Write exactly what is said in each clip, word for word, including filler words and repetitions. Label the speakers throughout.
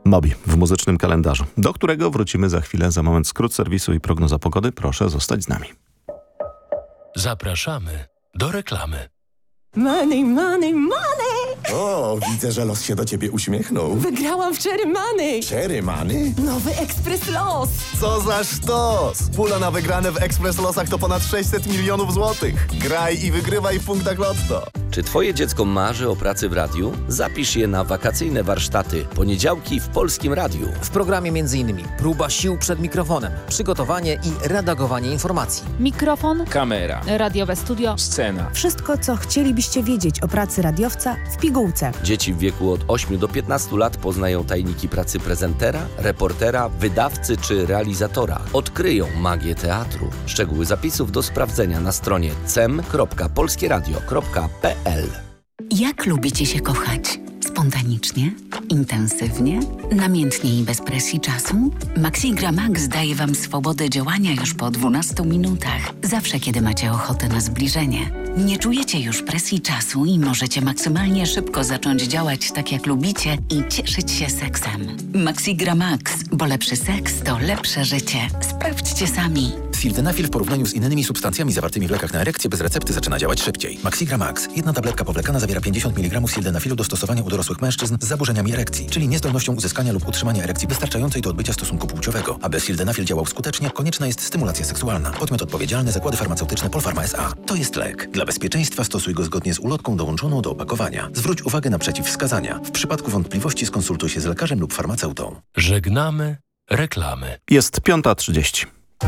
Speaker 1: Mobi w muzycznym kalendarzu, do którego wrócimy za chwilę. Za moment skrót serwisu i prognoza pogody. Proszę zostać z nami.
Speaker 2: Zapraszamy do reklamy.
Speaker 3: Money, money, money!
Speaker 4: O, widzę, że los się do ciebie uśmiechnął.
Speaker 3: Wygrałam w Cherry Money!
Speaker 4: Cherry Money?
Speaker 3: Nowy Ekspres Los!
Speaker 4: Co za sztos! Pula na wygrane w Ekspres Losach to ponad sześćset milionów złotych. Graj i wygrywaj w punktach Lotto.
Speaker 5: Czy twoje dziecko marzy o pracy w radiu? Zapisz je na wakacyjne warsztaty poniedziałki w Polskim Radiu.
Speaker 6: W programie m.in. próba sił przed mikrofonem, przygotowanie i redagowanie informacji.
Speaker 7: Mikrofon,
Speaker 8: kamera,
Speaker 7: radiowe studio,
Speaker 8: scena.
Speaker 9: Wszystko, co chcielibyście wiedzieć o pracy radiowca w pigułce.
Speaker 5: Dzieci w wieku od ośmiu do piętnastu lat poznają tajniki pracy prezentera, reportera, wydawcy czy realizatora. Odkryją magię teatru. Szczegóły zapisów do sprawdzenia na stronie cem kropka polskieradio kropka p l.
Speaker 10: Jak lubicie się kochać? Spontanicznie? Intensywnie? Namiętnie i bez presji czasu? Maxigra Max daje Wam swobodę działania już po dwunastu minutach. Zawsze, kiedy macie ochotę na zbliżenie. Nie czujecie już presji czasu i możecie maksymalnie szybko zacząć działać tak, jak lubicie i cieszyć się seksem. Maxigra Max, bo lepszy seks to lepsze życie. Sprawdźcie sami.
Speaker 11: Sildenafil w porównaniu z innymi substancjami zawartymi w lekach na erekcję bez recepty zaczyna działać szybciej. Maxigra Max. Jedna tabletka powlekana zawiera pięćdziesiąt miligramów sildenafilu do stosowania u dorosłych mężczyzn z zaburzeniami erekcji, czyli niezdolnością uzyskania lub utrzymania erekcji wystarczającej do odbycia stosunku płciowego. Aby sildenafil działał skutecznie, konieczna jest stymulacja seksualna. Podmiot odpowiedzialny: Zakłady Farmaceutyczne Polpharma S A. To jest lek. Dla bezpieczeństwa stosuj go zgodnie z ulotką dołączoną do opakowania. Zwróć uwagę na przeciwwskazania. W przypadku wątpliwości skonsultuj się z lekarzem lub farmaceutą.
Speaker 2: Żegnamy reklamy.
Speaker 1: Jest piąta trzydzieści.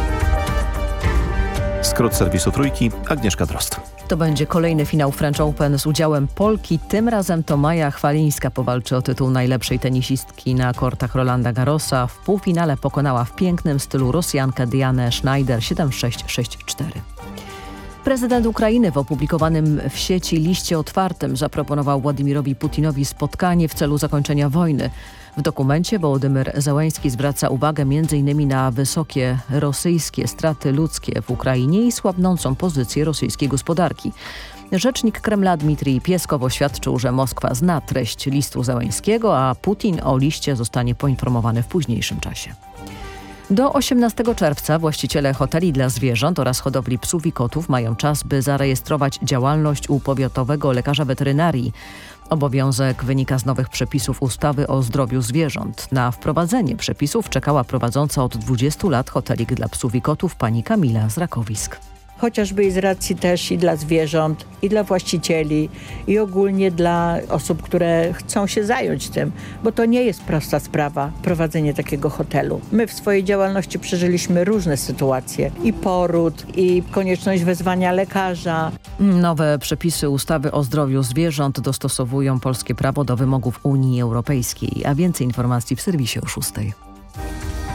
Speaker 1: Skrót serwisu Trójki, Agnieszka Drozd.
Speaker 12: To będzie kolejny finał French Open z udziałem Polki. Tym razem to Maja Chwalińska powalczy o tytuł najlepszej tenisistki na kortach Rolanda Garrosa. W półfinale pokonała w pięknym stylu Rosjankę Dianę Schneider siedem sześć sześć cztery. Prezydent Ukrainy w opublikowanym w sieci liście otwartym zaproponował Władimirowi Putinowi spotkanie w celu zakończenia wojny. W dokumencie Wołodymyr Zełenski zwraca uwagę między innymi na wysokie rosyjskie straty ludzkie w Ukrainie i słabnącą pozycję rosyjskiej gospodarki. Rzecznik Kremla Dmitrij Pieskow oświadczył, że Moskwa zna treść listu Zełenskiego, a Putin o liście zostanie poinformowany w późniejszym czasie. Do osiemnastego czerwca właściciele hoteli dla zwierząt oraz hodowli psów i kotów mają czas, by zarejestrować działalność u powiatowego lekarza weterynarii. Obowiązek wynika z nowych przepisów ustawy o zdrowiu zwierząt. Na wprowadzenie przepisów czekała prowadząca od dwudziestu lat hotelik dla psów i kotów pani Kamila z Rakowisk.
Speaker 13: Chociażby i z racji też i dla zwierząt, i dla właścicieli, i ogólnie dla osób, które chcą się zająć tym, bo to nie jest prosta sprawa prowadzenie takiego hotelu. My w swojej działalności przeżyliśmy różne sytuacje, i poród, i konieczność wezwania lekarza.
Speaker 12: Nowe przepisy ustawy o zdrowiu zwierząt dostosowują polskie prawo do wymogów Unii Europejskiej, a więcej informacji w serwisie o szóstej.